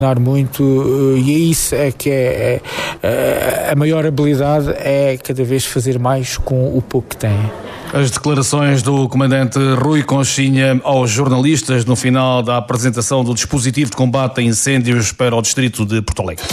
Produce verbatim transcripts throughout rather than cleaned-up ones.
muito, e é isso é que é, é a maior habilidade, é cada vez fazer mais com o pouco que tem. As declarações do comandante Rui Conchinha aos jornalistas no final da apresentação do dispositivo de combate a incêndios para o distrito de Porto Alegre.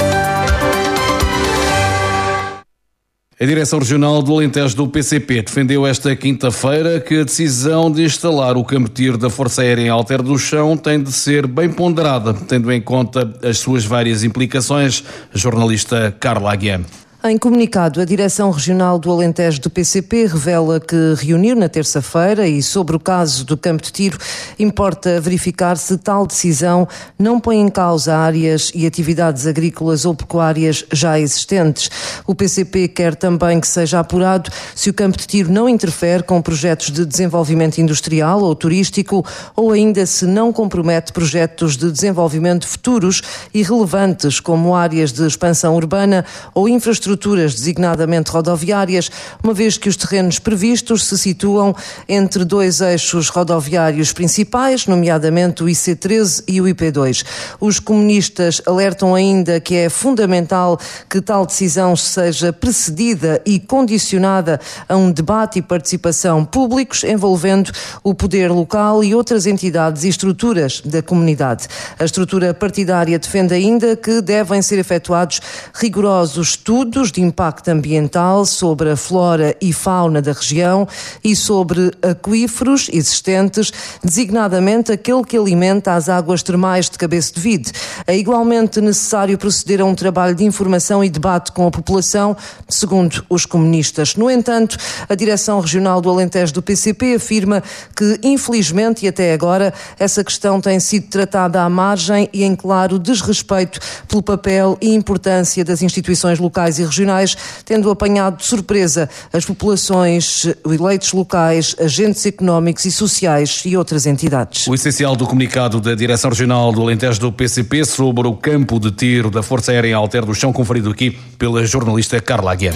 A Direção Regional do Alentejo do P C P defendeu esta quinta-feira que a decisão de instalar o campo de tiro da Força Aérea em Alter do Chão tem de ser bem ponderada, tendo em conta as suas várias implicações. A jornalista Carla Aguiar. Em comunicado, a Direção Regional do Alentejo do P C P revela que reuniu na terça-feira e sobre o caso do campo de tiro importa verificar se tal decisão não põe em causa áreas e atividades agrícolas ou pecuárias já existentes. O P C P quer também que seja apurado se o campo de tiro não interfere com projetos de desenvolvimento industrial ou turístico ou ainda se não compromete projetos de desenvolvimento futuros e relevantes como áreas de expansão urbana ou infraestruturas designadamente rodoviárias, uma vez que os terrenos previstos se situam entre dois eixos rodoviários principais, nomeadamente o I C treze e o I P dois. Os comunistas alertam ainda que é fundamental que tal decisão seja precedida e condicionada a um debate e participação públicos envolvendo o poder local e outras entidades e estruturas da comunidade. A estrutura partidária defende ainda que devem ser efetuados rigorosos estudos de impacto ambiental sobre a flora e fauna da região e sobre aquíferos existentes, designadamente aquele que alimenta as águas termais de Cabeço de Vide. É igualmente necessário proceder a um trabalho de informação e debate com a população, segundo os comunistas. No entanto, a Direção Regional do Alentejo do P C P afirma que, infelizmente e até agora, essa questão tem sido tratada à margem e em claro desrespeito pelo papel e importância das instituições locais e regionais, tendo apanhado de surpresa as populações, eleitos locais, agentes económicos e sociais e outras entidades. O essencial do comunicado da Direção Regional do Alentejo do P C P sobre o campo de tiro da Força Aérea em Alter do Chão, conferido aqui pela jornalista Carla Aguiar.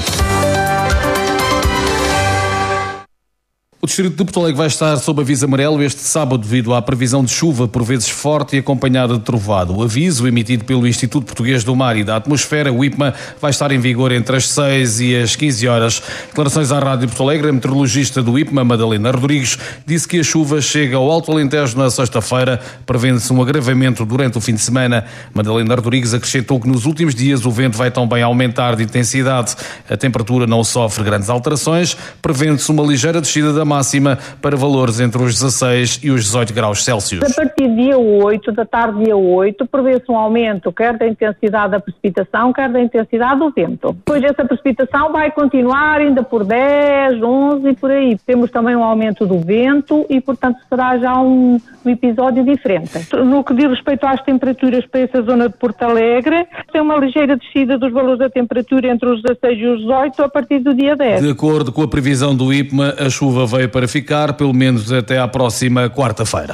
O distrito de Porto Alegre vai estar sob aviso amarelo este sábado devido à previsão de chuva, por vezes forte e acompanhada de trovoada. O aviso, emitido pelo Instituto Português do Mar e da Atmosfera, o I P M A, vai estar em vigor entre as seis e as quinze horas. Declarações à Rádio Porto Alegre, a meteorologista do I P M A, Madalena Rodrigues, disse que a chuva chega ao Alto Alentejo na sexta-feira, prevendo-se um agravamento durante o fim de semana. Madalena Rodrigues acrescentou que nos últimos dias o vento vai também aumentar de intensidade. A temperatura não sofre grandes alterações, prevendo-se uma ligeira descida da máxima para valores entre os dezasseis e os dezoito graus Celsius. A partir de dia oito, da tarde dia oito, prevê-se um aumento quer da intensidade da precipitação, quer da intensidade do vento. Depois essa precipitação vai continuar ainda por dez, onze e por aí. Temos também um aumento do vento e, portanto, será já um, um episódio diferente. No que diz respeito às temperaturas para essa zona de Porto Alegre, tem uma ligeira descida dos valores da temperatura entre os dezasseis e os dezoito a partir do dia dez. De acordo com a previsão do I P M A, a chuva veio para ficar, pelo menos até à próxima quarta-feira.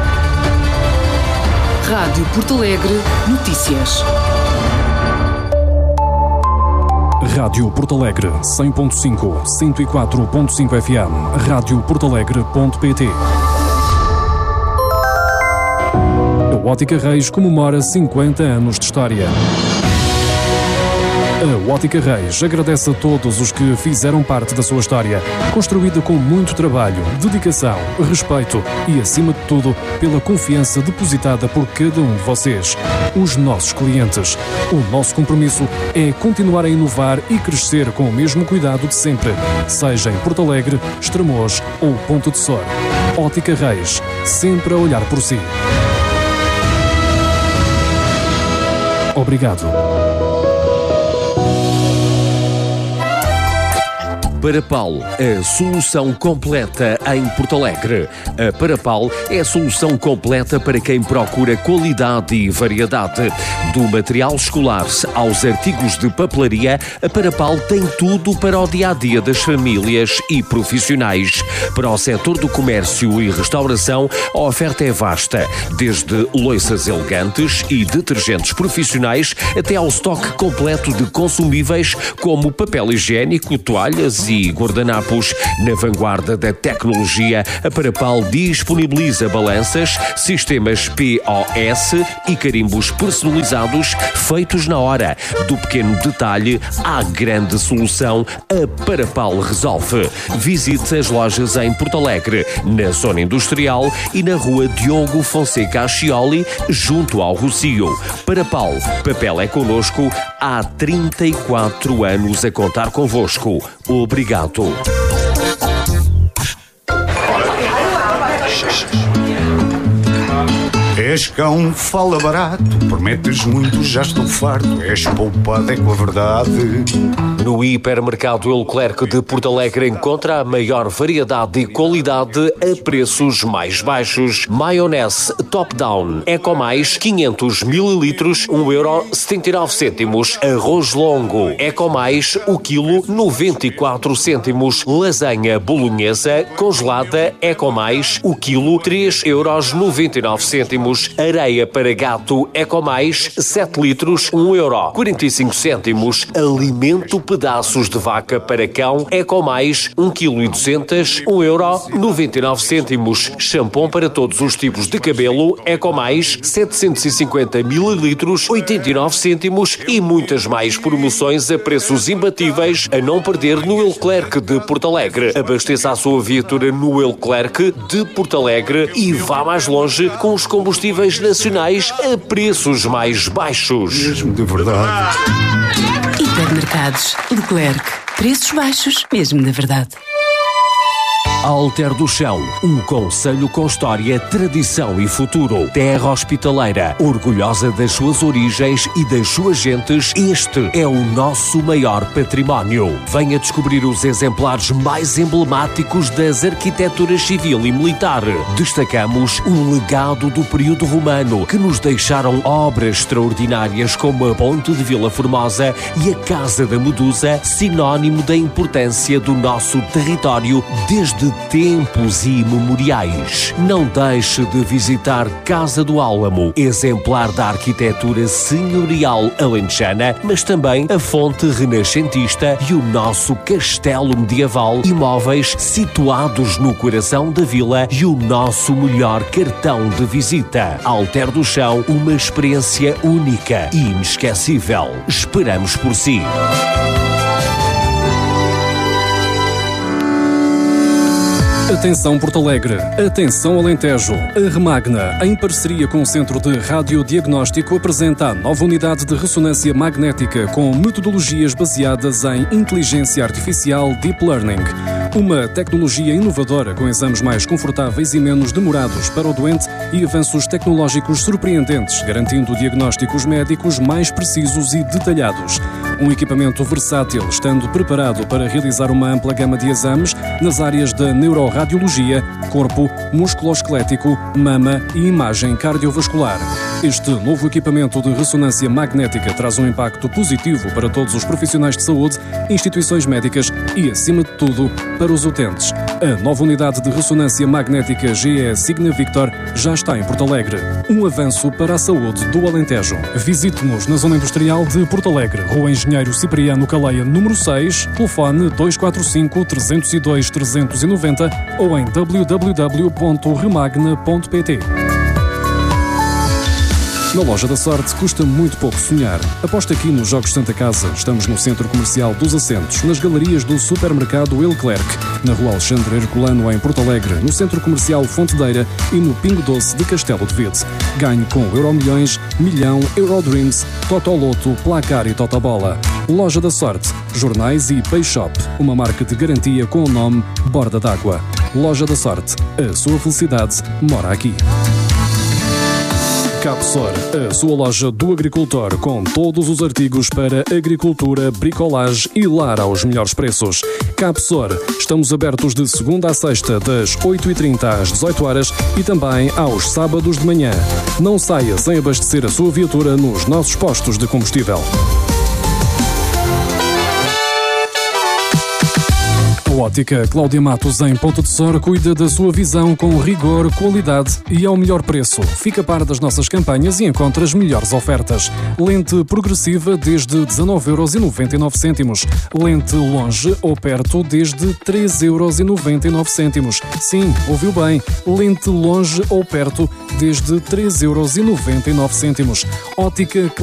Rádio Porto Alegre Notícias. Rádio Porto Alegre cem ponto cinco, cento e quatro ponto cinco F M, rádio porto alegre ponto pt. A Ótica Reis comemora cinquenta anos de história. A Ótica Reis agradece a todos os que fizeram parte da sua história, construída com muito trabalho, dedicação, respeito e, acima de tudo, pela confiança depositada por cada um de vocês, os nossos clientes. O nosso compromisso é continuar a inovar e crescer com o mesmo cuidado de sempre, seja em Porto Alegre, Estremoz ou Ponta de Sor. Ótica Reis, sempre a olhar por si. Obrigado. Parapal, a solução completa em Porto Alegre. A Parapal é a solução completa para quem procura qualidade e variedade. Do material escolar aos artigos de papelaria, a Parapal tem tudo para o dia-a-dia das famílias e profissionais. Para o setor do comércio e restauração, a oferta é vasta, desde loiças elegantes e detergentes profissionais até ao estoque completo de consumíveis como papel higiênico, toalhas e e guardanapos. Na vanguarda da tecnologia, a Parapal disponibiliza balanças, sistemas P O S e carimbos personalizados feitos na hora. Do pequeno detalhe à grande solução, a Parapal resolve. Visite as lojas em Porto Alegre, na zona industrial e na rua Diogo Fonseca Ascioli, junto ao Rocio. Parapal, papel é connosco, há trinta e quatro anos a contar convosco. Obrigado. És cão, fala barato, prometes muito, já estou farto. És poupado, é com a verdade. No hipermercado Leclerc de Porto Alegre encontra a maior variedade e qualidade a preços mais baixos. Maionese Top Down Eco Mais quinhentos mililitros, um euro setenta e nove cêntimos. Arroz longo Eco Mais, o quilo noventa e quatro cêntimos. Lasanha bolonhesa congelada Eco Mais, o quilo três euros noventa e nove cêntimos. Areia para gato Eco Mais sete litros, um euro quarenta e cinco cêntimos. Alimento pedaços de vaca para cão Eco Mais um quilo e duzentos, um euro noventa e nove cêntimos. Shampoo para todos os tipos de cabelo Eco Mais setecentos e cinquenta mililitros, oitenta e nove cêntimos e muitas mais promoções a preços imbatíveis a não perder no Leclerc de Porto Alegre. Abasteça a sua viatura no Leclerc de Porto Alegre e vá mais longe com os combustíveis nacionais a preços mais baixos. Mesmo de verdade. Hipermercados Leclerc. Preços baixos, mesmo de verdade. Alter do Chão, um concelho com história, tradição e futuro. Terra hospitaleira, orgulhosa das suas origens e das suas gentes, este é o nosso maior património. Venha descobrir os exemplares mais emblemáticos das arquiteturas civil e militar. Destacamos o legado do período romano, que nos deixaram obras extraordinárias como a Ponte de Vila Formosa e a Casa da Medusa, sinónimo da importância do nosso território desde tempos imemoriais. Não deixe de visitar Casa do Álamo, exemplar da arquitetura senhorial alentejana, mas também a fonte renascentista e o nosso castelo medieval, imóveis situados no coração da vila e o nosso melhor cartão de visita. Alter do Chão, uma experiência única e inesquecível. Esperamos por si. Atenção Porto Alegre, atenção Alentejo. A Remagna, em parceria com o Centro de Radiodiagnóstico, apresenta a nova unidade de ressonância magnética com metodologias baseadas em inteligência artificial Deep Learning. Uma tecnologia inovadora com exames mais confortáveis e menos demorados para o doente e avanços tecnológicos surpreendentes, garantindo diagnósticos médicos mais precisos e detalhados. Um equipamento versátil, estando preparado para realizar uma ampla gama de exames nas áreas da neuroradiologia, corpo, musculoesquelético, mama e imagem cardiovascular. Este novo equipamento de ressonância magnética traz um impacto positivo para todos os profissionais de saúde, instituições médicas e, acima de tudo, para os utentes. A nova unidade de ressonância magnética G E Signa Victor já está em Porto Alegre. Um avanço para a saúde do Alentejo. Visite-nos na Zona Industrial de Porto Alegre, Rua Engenheiro Cipriano Caleia, número seis, telefone dois quatro cinco, três zero dois, três nove zero ou em w w w ponto remagna ponto p t. Na Loja da Sorte custa muito pouco sonhar. Aposta aqui nos Jogos Santa Casa. Estamos no Centro Comercial dos Assentos, nas galerias do Supermercado Leclerc, na Rua Alexandre Herculano, em Porto Alegre, no Centro Comercial Fontedeira e no Pingo Doce de Castelo de Vide. Ganhe com Euromilhões, Milhão, Eurodreams, Totoloto, Placar e Totobola. Loja da Sorte, jornais e Pay Shop, uma marca de garantia com o nome Borda d'Água. Loja da Sorte, a sua felicidade mora aqui. Capsor, a sua loja do agricultor, com todos os artigos para agricultura, bricolagem e lar aos melhores preços. Capsor, estamos abertos de segunda a sexta, das oito e trinta às dezoito horas e também aos sábados de manhã. Não saia sem abastecer a sua viatura nos nossos postos de combustível. A Ótica Cláudia Matos, em Ponta de Sor, cuida da sua visão com rigor, qualidade e ao melhor preço. Fica a par das nossas campanhas e encontra as melhores ofertas. Lente progressiva desde dezanove euros e noventa e nove cêntimos. Lente longe ou perto desde treze euros e noventa e nove cêntimos. Sim, ouviu bem. Lente longe ou perto desde treze euros e noventa e nove cêntimos. Ótica